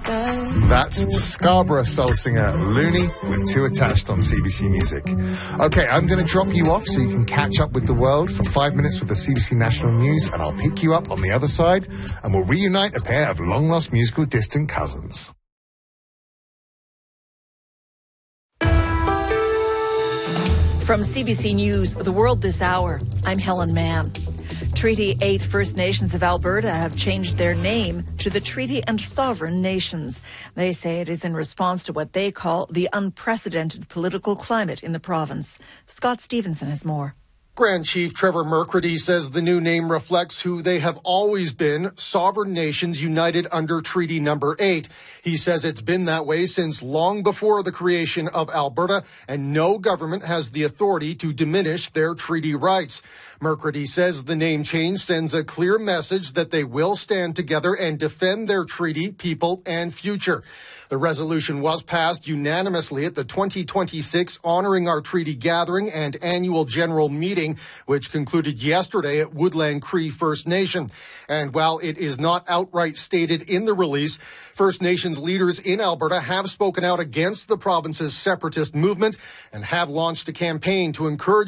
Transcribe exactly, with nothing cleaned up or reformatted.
That's Scarborough soul singer Looney with Two Attached on C B C Music. Okay, I'm going to drop you off so you can catch up with the world for five minutes with the C B C National News, and I'll pick you up on the other side, and we'll reunite a pair of long-lost musical distant cousins. From C B C News, The World This Hour, I'm Helen Mann. Treaty eight First Nations of Alberta have changed their name to the Treaty and Sovereign Nations. They say it is in response to what they call the unprecedented political climate in the province. Scott Stevenson has more. Grand Chief Trevor Mercredi says the new name reflects who they have always been, sovereign nations united under Treaty Number eight. He says it's been that way since long before the creation of Alberta, and no government has the authority to diminish their treaty rights. Mercredi says the name change sends a clear message that they will stand together and defend their treaty, people, and future. The resolution was passed unanimously at the twenty twenty-six Honoring Our Treaty Gathering and Annual General Meeting, which concluded yesterday at Woodland Cree First Nation. And while it is not outright stated in the release, First Nations leaders in Alberta have spoken out against the province's separatist movement and have launched a campaign to encourage